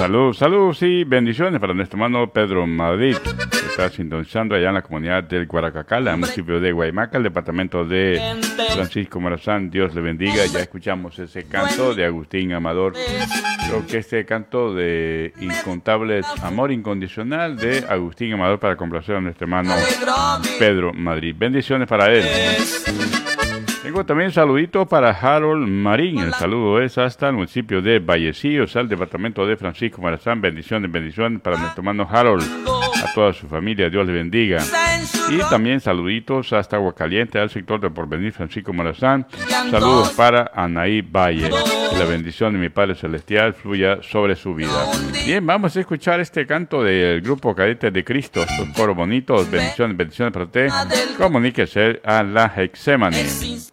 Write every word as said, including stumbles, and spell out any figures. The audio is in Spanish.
Salud, salud, sí, bendiciones para nuestro hermano Pedro Madrid, que está sintonizando allá en la comunidad del Guaracacala, municipio de Guaymaca, el departamento de Francisco Morazán. Dios le bendiga. Ya escuchamos ese canto de Agustín Amador. Creo que este canto de Incontables Amor Incondicional de Agustín Amador para complacer a nuestro hermano Pedro Madrid. Bendiciones para él. Tengo también saluditos para Harold Marín. El saludo es hasta el municipio de Vallecillos, al departamento de Francisco Morazán. Bendiciones, bendiciones para nuestro hermano Harold, a toda su familia. Dios le bendiga. Y también saluditos hasta Aguacaliente, al sector de Porvenir Francisco Morazán. Saludos para Anaí Valle. Que la bendición de mi Padre Celestial fluya sobre su vida. Bien, vamos a escuchar este canto del grupo Cadetes de Cristo. Estos coros bonitos. Bendiciones, bendiciones para usted. Comuníquese a la Hexémani.